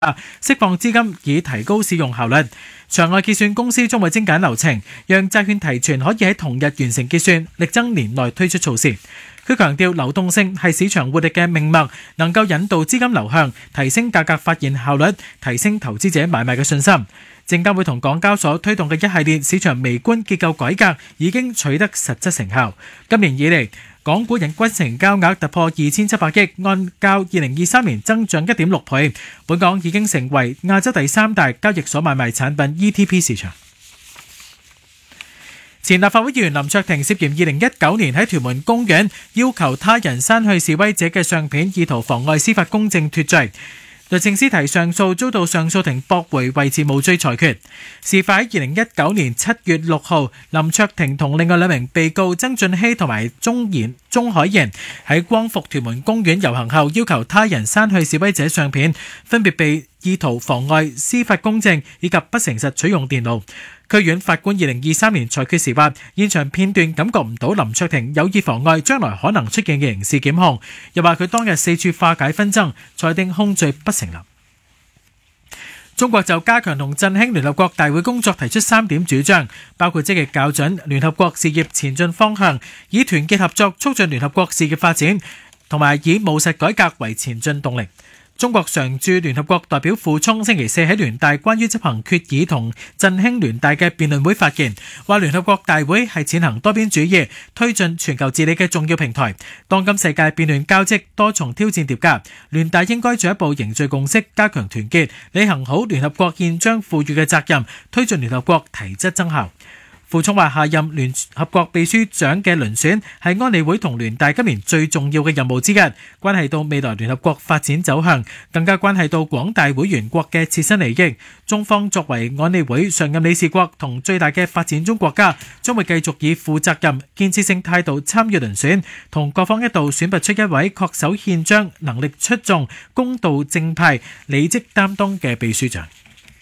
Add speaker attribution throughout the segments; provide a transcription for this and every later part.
Speaker 1: 釋放資金以提高使用效率。場外結算公司將會精簡流程，讓債券提存可以喺同日完成結算，力爭年內推出措施。佢強調流動性係市場活力嘅命脈，能夠引導資金流向，提升價格發現效率，提升投資者買賣嘅信心。證監會同港交所推動嘅一系列市場微觀結構改革已經取得實質成效。今年以嚟，港股人均成交額突破2700億，按較2023年增長 1.6 倍。本港已經成為亞洲第3大交易所買賣產品 ETP 市場。前立法會議員林卓廷涉嫌2019年喺屯門公園要求他人刪去示威者嘅相片，意圖妨礙司法公正脫罪。律政司提上訴，遭到上訴庭駁回，維持無罪裁決。事發喺2019年7月6號，林卓廷同另外2名被告曾俊熙同埋鐘海賢喺光復屯門公園遊行後，要求他人刪去示威者相片，分別被意圖妨礙司法公正以及不誠實取用電腦。區院法官2023年裁決時話，現場片段感覺唔到林卓廷有意妨礙將來可能出現嘅刑事檢控，又話佢當日四處化解紛爭，裁定控罪不成立。中國就加強同振興聯合國大會工作提出3點主張，包括積極校準聯合國事業前進方向，以團結合作促進聯合國事業發展，同埋以務實改革為前進動力。中國常駐聯合國代表傅聰星期四喺聯大關於執行決議同振興聯大嘅辯論會發言，話聯合國大會係踐行多邊主義、推進全球治理嘅重要平台。當今世界變亂交織，多重挑戰疊加，聯大應該進一步凝聚共識，加強團結，履行好聯合國憲章賦予嘅責任，推進聯合國提質增效。傅聰話，下任聯合國秘書長嘅遴選係安理會同聯大今年最重要嘅任務之一，關係到未來聯合國發展走向，更加關係到廣大會員國嘅切身利益。中方作為安理會常任理事國同最大嘅發展中國家，將會繼續以負責任、建設性態度參與遴選，同各方一道選拔出一位恪守憲章、能力出眾、公道正派、履職擔當嘅秘書長。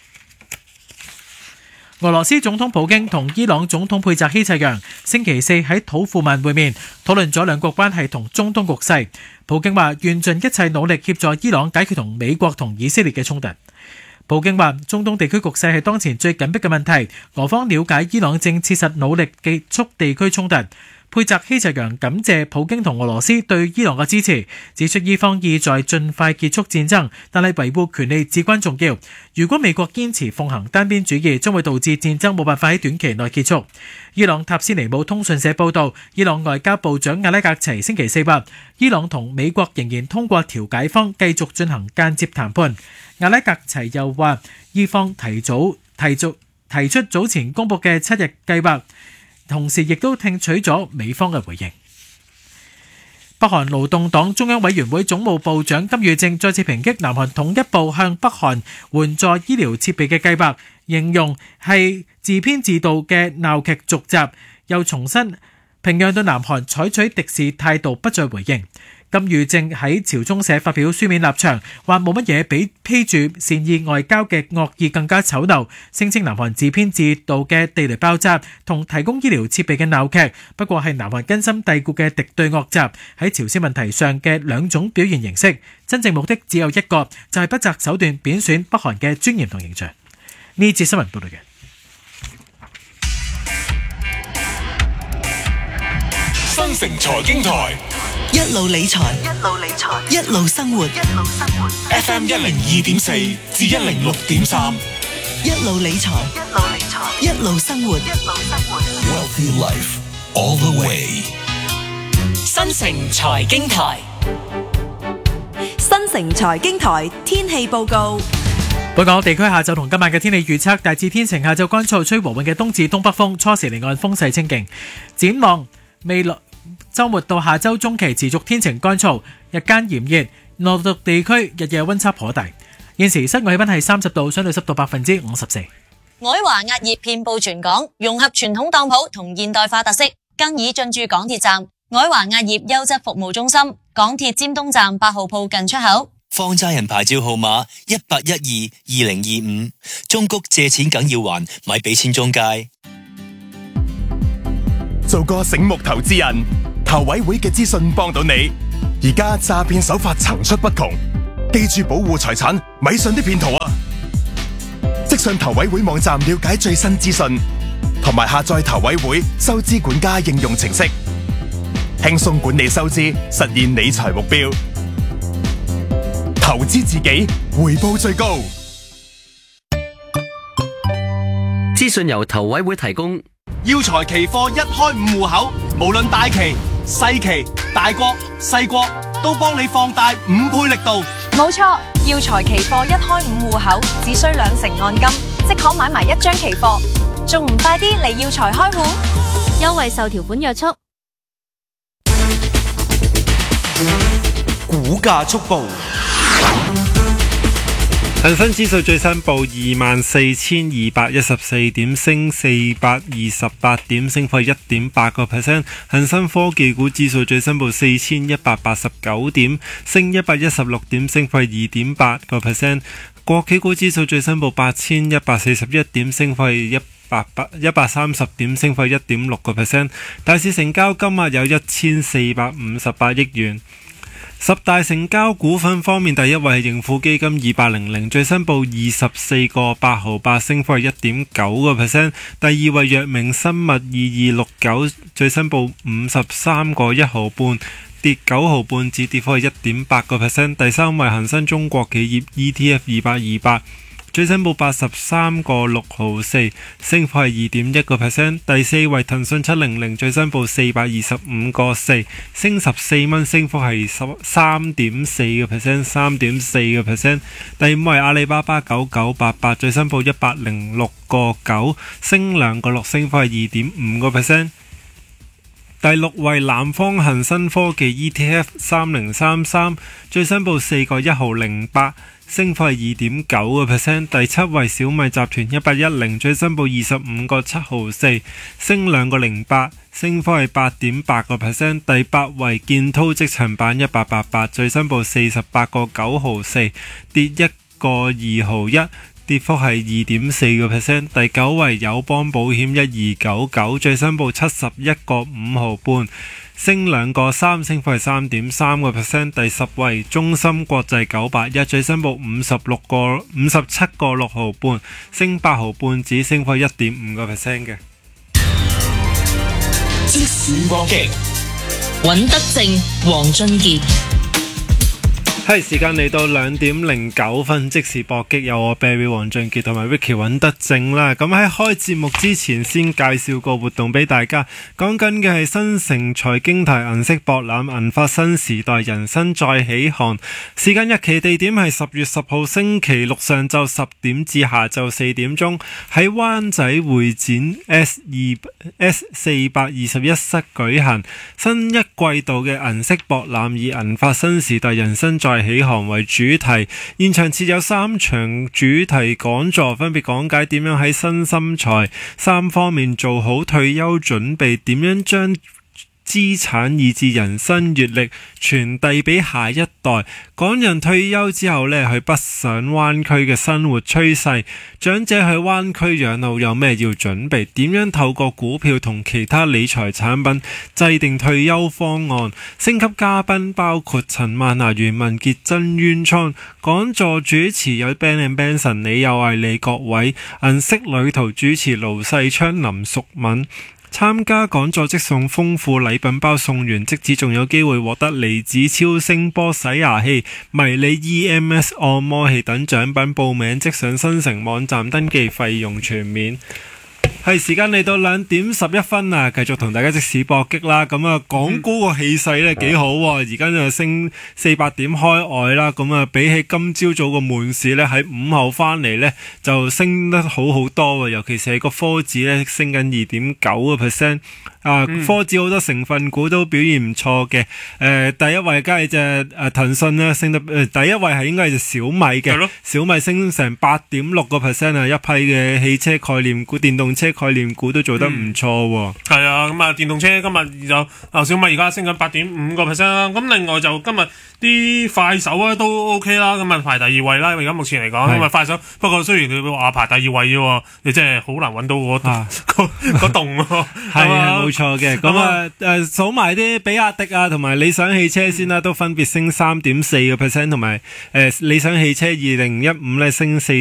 Speaker 1: 俄羅斯總統普京同伊朗總統佩澤希齊揚星期四喺土庫曼會面，討論咗兩國關係同中東局勢。普京話願盡一切努力協助伊朗解決同美國同以色列嘅衝突。普京話中東地區局勢係當前最緊迫嘅問題，俄方了解伊朗正切實努力結束地區衝突。佩澤希齊揚感謝普京同俄羅斯對伊朗嘅支持，指出伊方意在盡快結束戰爭，但係維護權利至關重要。如果美國堅持奉行單邊主義，將會導致戰爭冇辦法喺短期內結束。伊朗塔斯尼姆通訊社報道，伊朗外交部長阿拉格齊星期四話，伊朗同美國仍然通過調解方繼續進行間接談判。阿拉格齊又話，伊方提出早前公布嘅7日計劃，同時亦都聽取咗美方嘅回應。北韓勞動黨中央委員會總務部長金與正再次抨擊南韓統一部向北韓援助醫療設備嘅計劃，形容係自編自導嘅鬧劇續集，又重申平壤對南韓採取敵視態度，不再回應。金與正喺朝中社發表書面立場，話冇乜嘢比披住善意外交嘅惡意更加醜陋，聲稱南韓自編自導嘅地雷爆炸同提供醫療設備嘅鬧劇，不過係南韓根深蒂固嘅敵對惡習，喺朝鮮問題上嘅兩種表現形式，真正目的只有一個，就係不擇手段貶損北韓嘅尊嚴同形象。呢節新聞報道嘅。
Speaker 2: 新城財經台，
Speaker 3: 一路理財，一路生活。
Speaker 2: FM 102.4至106.3，
Speaker 3: 一路理財，一路生活。
Speaker 2: Wealthy Life all the way。
Speaker 4: 新城財經台，
Speaker 5: 新城財經台天氣報告。
Speaker 1: 本港地區下晝同今晚嘅天氣預測，大致天晴，下晝乾燥，吹和緩嘅東至東北風，初時離岸風勢清勁。展望未來週末到下週中期持續天晴乾燥，日間炎熱，內陸地區日夜溫差頗大。現時室外氣溫係30度，相對濕度54%。
Speaker 6: 愛華壓業遍佈全港，融合傳統當鋪同現代化特色，更以進駐港鐵站。愛華壓業優質服務中心，港鐵尖東站8號鋪近出口。
Speaker 7: 放債人牌照號碼18122025，中谷借錢梗要還，咪俾錢中介。
Speaker 8: 做個醒目投資人，投委會嘅資訊幫到你。而家詐騙手法層出不窮， 記住保護財產，咪信啲騙徒啊！即上投委會網站了解最新資訊，同埋下載投委會收支管家應用程式，輕鬆管理收支，實現理財目標。投資自己，回報最高。
Speaker 9: 資訊由投委會提供。
Speaker 10: 耀才期貨一開五戶口，無論大期、細期、大國、細國，都幫你放大5倍力度。
Speaker 11: 冇錯，耀才期貨一開五戶口，只需2成按金，即可買埋1張期貨，仲唔快啲嚟耀才開戶？
Speaker 12: 優惠受條款約束。
Speaker 10: 股價速報。
Speaker 13: 恒生指數最新報24,214點，升428點，升幅1.8%。恒生科技股指數最新報4,189點，升116點，升幅2.8%。國企股指數最新報8,141點，升幅130點，升幅1.6%。大市成交金額有1458億元。十大成交股份方面，第一位係盈富基金2800，最新報24個8毫8，升幅係1.9%。第二位藥明生物2269，最新報53個1毫半，跌9毫半，至跌幅係1.8%。第三位恒生中國企業 ETF 228，最新報83個6毫4，升幅係2.1%。第四位騰訊700，最新報425個4，升14蚊，升幅係3.4%。第五位阿里巴巴9988，最新報106個9，升2個6，升幅係2.5%。第六位南方恒生科技 ETF 3033，最新報4個1毫08，升幅係2.9%。第七位小米集團1810，最新報25個7毫4，升2個08，升幅係8.8%。第八位建滔積層板1888，最新報48個9毫4，跌1個2毫1，跌幅係2.4%。第九位友邦保險1299，最新報71個5毫半，升2個3，升幅係3.3%。第十位中芯國際981，最新報57個6毫半，升8毫半，只升幅係1.5%嘅。
Speaker 2: 即時搏擊，
Speaker 4: 尹德正、黃俊傑。
Speaker 13: 係時間嚟到2:09，即時搏擊，有我 Barry 黃俊傑同埋 Vicky 尹德正啦。咁喺開節目之前，先介紹個活動俾大家。講緊嘅係新城財經台銀色博覽銀發新時代人生再起航。時間日期地點係10月10號星期六上晝10點至下晝4點鐘，喺灣仔會展 S421 室舉行。新一季度嘅銀色博覽以銀發新時代人生再起航為主題，現場設有3場主題講座，分別講解點樣喺身心財3方面做好退休準備，點樣將資產以至人生閱歷傳遞俾下一代，港人退休之後呢，去北上灣區嘅生活趨勢，長者去灣區養老有咩要準備，點樣透過股票同其他理財產品制定退休方案。星級嘉賓包括陳曼娜、袁文傑、曾淵滄，講座主持有 Ben and Benson、李友毅、李國偉，銀色旅途主持盧世昌、林淑敏。參加講座即送豐富禮品包，送完即止仲有機會獲得離子超聲波洗牙器、迷你 EMS 按摩器等獎品。報名即上新城網站登記，費用全免。係時間嚟到2:11啊，繼續同大家即時搏擊啦。咁啊，港股個氣勢咧幾好喎，而家就升400點開外啦。咁啊，比起今朝早個悶市咧，喺午後翻嚟咧就升得好好多喎。尤其是係個科指咧升緊2.9%。科指好多成分股都表現唔錯嘅。第一位梗係隻騰訊啦，升得第一位係應該係隻小米嘅。小米升成8.6%啊，一批嘅汽車概念股、電動車車概念股都做得唔錯喎。
Speaker 14: 係啊，咁啊電動車今日就小米而家升緊8.5%啦。咁另外就今日啲快手啊都 OK 啦，咁啊排第二位啦。而家目前嚟講，因為快手不過雖然佢話排第二位啫，你真係好難揾到嗰棟喎。
Speaker 13: 係啊，冇錯嘅。咁啊數埋啲比亞迪啊同埋理想汽車先啦，都分別升3.4%，同埋理想汽車2015咧升